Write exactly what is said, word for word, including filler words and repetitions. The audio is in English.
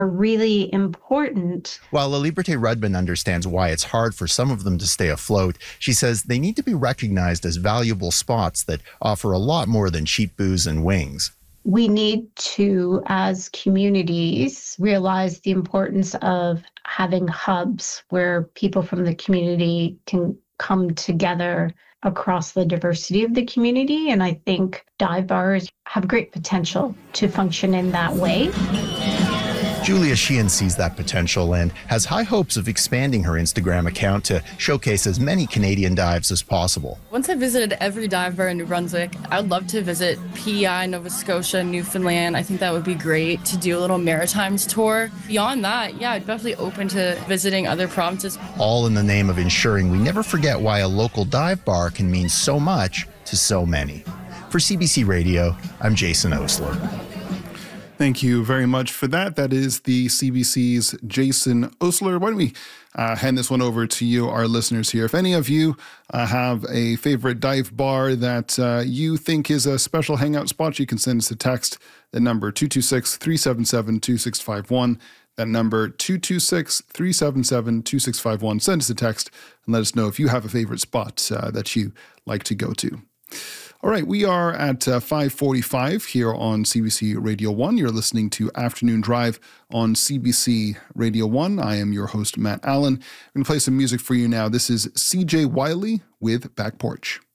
are really important. While LaLiberte Rudman understands why it's hard for some of them to stay afloat, she says they need to be recognized as valuable spots that offer a lot more than cheap booze and wings. We need to, as communities, realize the importance of having hubs where people from the community can come together across the diversity of the community. And I think dive bars have great potential to function in that way. Julia Sheehan sees that potential and has high hopes of expanding her Instagram account to showcase as many Canadian dives as possible. Once I visited every dive bar in New Brunswick, I would love to visit P E I, Nova Scotia, Newfoundland. I think that would be great to do a little Maritimes tour. Beyond that, yeah, I'm definitely open to visiting other provinces. All in the name of ensuring we never forget why a local dive bar can mean so much to so many. For C B C Radio, I'm Jason Osler. Thank you very much for that. That is the C B C's Jason Osler. Why don't we uh, hand this one over to you, our listeners here. If any of you uh, have a favorite dive bar that uh, you think is a special hangout spot, you can send us a text. The number two two six, three seven seven, two six five one. That number two two six, three seven seven, two six five one. Send us a text and let us know if you have a favorite spot uh, that you like to go to. All right, we are at uh, five forty-five here on C B C Radio one. You're listening to Afternoon Drive on C B C Radio one. I am your host, Matt Allen. I'm going to play some music for you now. This is C J Wiley with Back Porch.